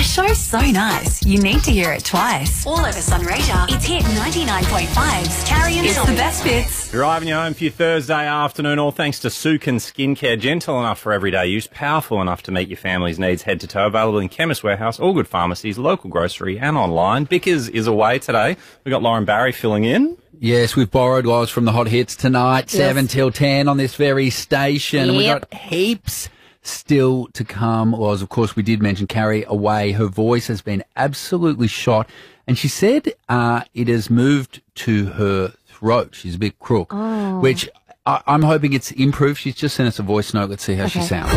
A show so nice, you need to hear it twice. All over Sunraysia, it's hit 99.5's Carrie and It's the best bits. Driving you home for your Thursday afternoon, all thanks to Sukin Skincare. Gentle enough for everyday use, powerful enough to meet your family's needs head to toe. Available in Chemist Warehouse, all good pharmacies, local grocery and online. Bickers is away today. We've got Lauren Barry filling in. Yes, we've borrowed Loz from the Hot Hits tonight, 7 till 10 on this very station. And we've got heaps still to come. Loz, of course, we did mention Carrie away. Her voice has been absolutely shot. And she said it has moved to her throat. She's a bit crook, which I'm hoping it's improved. She's just sent us a voice note. Let's see how she sounds.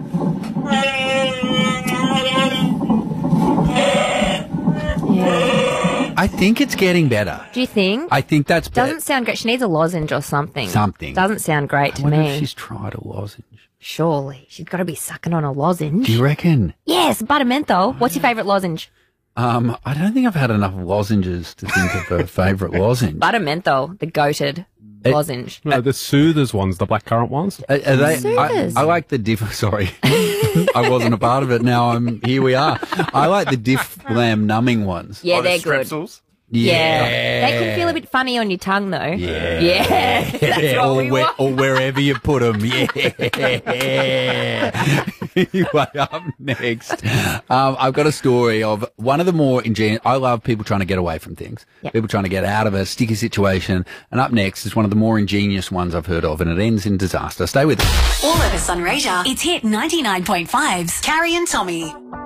I think it's getting better. Do you think? I think that's better. Doesn't sound great. She needs a lozenge or something. Something. Doesn't sound great to I wonder me. if she's tried a lozenge. Surely. She's got to be sucking on a lozenge. Do you reckon? Yes, buttermenthol. What's your favourite lozenge? I don't think I've had enough lozenges to think of a favourite lozenge. Buttermenthol, the goated lozenge. No, the Soothers ones, the blackcurrant ones. Are they, Soothers. I like the diff. Sorry, I wasn't a part of it. Now here we are. I like the Diff Lamb numbing ones. Yeah, Oh, the they're good. Strepsils. Yeah. They can feel a bit funny on your tongue, though. Yeah. That's what we want. Or wherever you put them. Yeah. Anyway, up next, I've got a story of one of the more ingenious. I love people trying to get away from things. Yep. People trying to get out of a sticky situation. And up next is one of the more ingenious ones I've heard of, and it ends in disaster. Stay with us. All over Sunraysia, it's hit 99.5's Carrie and Tommy.